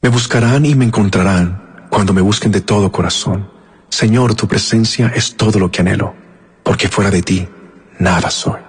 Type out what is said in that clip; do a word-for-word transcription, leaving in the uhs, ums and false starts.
Me buscarán y me encontrarán cuando me busquen de todo corazón. Señor, tu presencia es todo lo que anhelo, porque fuera de ti nada soy.